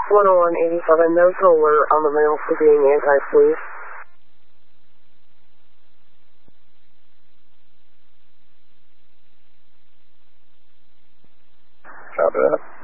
10187, no solar on the mail for being anti-police. Copy that.